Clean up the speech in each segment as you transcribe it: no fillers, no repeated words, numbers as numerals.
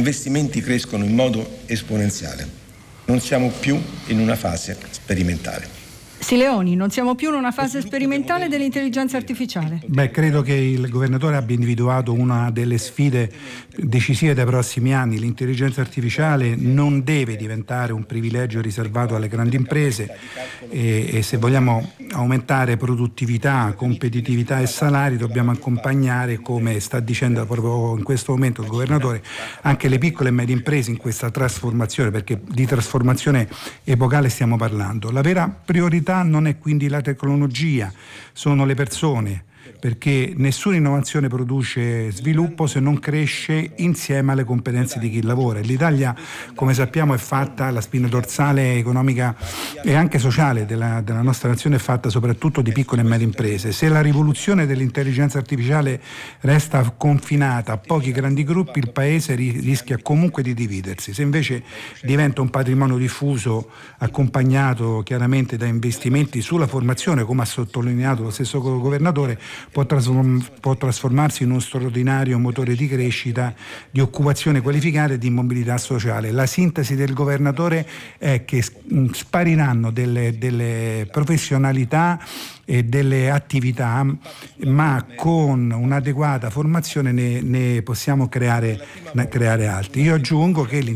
investimenti crescono in modo esponenziale. Non siamo più in una fase sperimentale. Sileoni, non siamo più in una fase sperimentale dell'intelligenza artificiale? Credo che il governatore abbia individuato una delle sfide decisive dei prossimi anni. L'intelligenza artificiale non deve diventare un privilegio riservato alle grandi imprese e se vogliamo aumentare produttività, competitività e salari dobbiamo accompagnare, come sta dicendo proprio in questo momento il governatore, anche le piccole e medie imprese in questa trasformazione, perché di trasformazione epocale stiamo parlando. La vera priorità non è quindi la tecnologia, sono le persone, perché nessuna innovazione produce sviluppo se non cresce insieme alle competenze di chi lavora. L'Italia, come sappiamo, è fatta, la spina dorsale economica e anche sociale della nostra nazione è fatta soprattutto di piccole e medie imprese. Se la rivoluzione dell'intelligenza artificiale resta confinata a pochi grandi gruppi, il paese rischia comunque di dividersi. Se invece diventa un patrimonio diffuso, accompagnato chiaramente da investimenti sulla formazione, come ha sottolineato lo stesso governatore, può trasformarsi in uno straordinario motore di crescita, di occupazione qualificata e di mobilità sociale. La sintesi del governatore è che spariranno delle professionalità e delle attività, ma con un'adeguata formazione ne possiamo creare altri. Io aggiungo che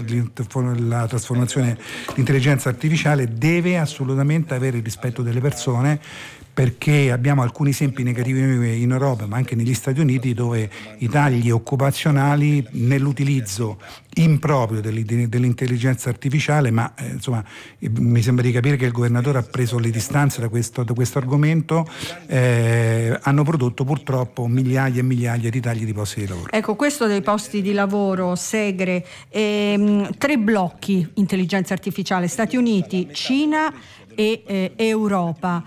la trasformazione dell'intelligenza artificiale deve assolutamente avere il rispetto delle persone, perché abbiamo alcuni esempi negativi in Europa ma anche negli Stati Uniti, dove i tagli occupazionali nell'utilizzo improprio dell'intelligenza artificiale, ma mi sembra di capire che il governatore ha preso le distanze da questo argomento, hanno prodotto purtroppo migliaia e migliaia di tagli di posti di lavoro. Ecco, questo dei posti di lavoro, Segre, 3 blocchi intelligenza artificiale: Stati Uniti, Cina e Europa.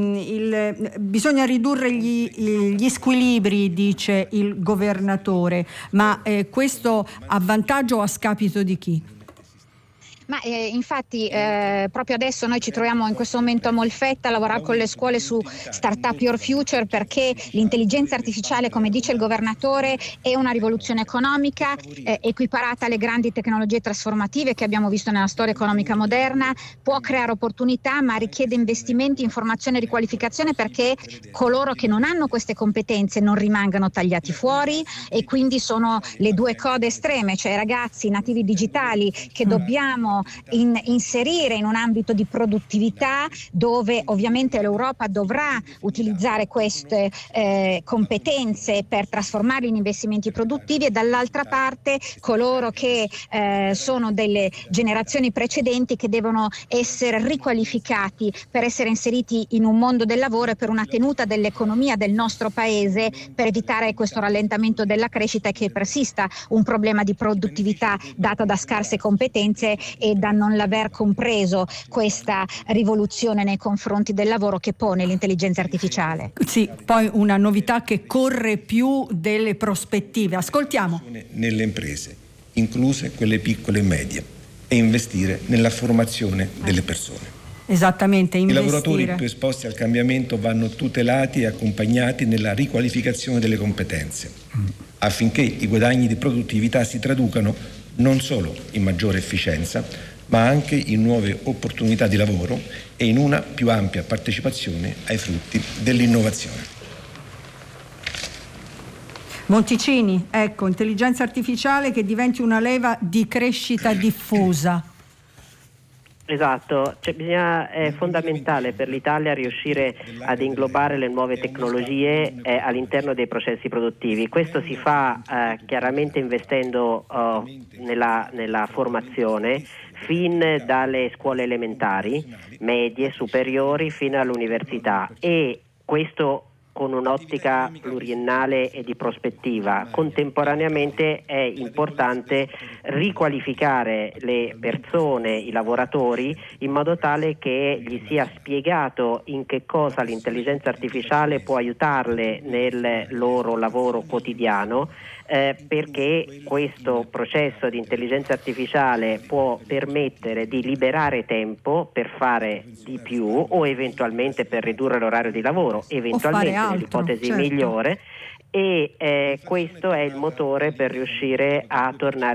Bisogna ridurre gli squilibri, dice il governatore, ma questo a vantaggio o a scapito di chi? Ma infatti proprio adesso noi ci troviamo in questo momento a Molfetta a lavorare con le scuole su Startup Your Future, perché l'intelligenza artificiale, come dice il governatore, è una rivoluzione economica equiparata alle grandi tecnologie trasformative che abbiamo visto nella storia economica moderna. Può creare opportunità, ma richiede investimenti in formazione e riqualificazione, perché coloro che non hanno queste competenze non rimangano tagliati fuori, e quindi sono le due code estreme, cioè i ragazzi nativi digitali che dobbiamo inserire in un ambito di produttività, dove ovviamente l'Europa dovrà utilizzare queste competenze per trasformarli in investimenti produttivi, e dall'altra parte coloro che sono delle generazioni precedenti che devono essere riqualificati per essere inseriti in un mondo del lavoro e per una tenuta dell'economia del nostro paese, per evitare questo rallentamento della crescita e che persista un problema di produttività data da scarse competenze e da non l'aver compreso questa rivoluzione nei confronti del lavoro che pone l'intelligenza artificiale. Sì, poi una novità che corre più delle prospettive. Ascoltiamo. Nelle imprese, incluse quelle piccole e medie, e investire nella formazione delle persone. Esattamente, investire. I lavoratori più esposti al cambiamento vanno tutelati e accompagnati nella riqualificazione delle competenze, affinché i guadagni di produttività si traducano non solo in maggiore efficienza, ma anche in nuove opportunità di lavoro e in una più ampia partecipazione ai frutti dell'innovazione. Monticini, ecco, intelligenza artificiale che diventi una leva di crescita diffusa. Esatto, è fondamentale per l'Italia riuscire ad inglobare le nuove tecnologie all'interno dei processi produttivi. Questo si fa chiaramente investendo nella formazione, fin dalle scuole elementari, medie, superiori, fino all'università, e questo con un'ottica pluriennale e di prospettiva. Contemporaneamente è importante riqualificare le persone, i lavoratori, in modo tale che gli sia spiegato in che cosa l'intelligenza artificiale può aiutarle nel loro lavoro quotidiano, perché questo processo di intelligenza artificiale può permettere di liberare tempo per fare di più, o eventualmente per ridurre l'orario di lavoro, eventualmente nell'ipotesi certo. migliore, e questo è il motore per riuscire a tornare